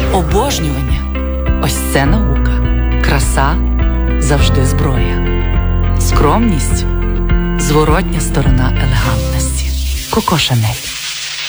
Обожнювання – ось це наука. Краса – завжди зброя. Скромність – зворотня сторона елегантності. Коко Шанель.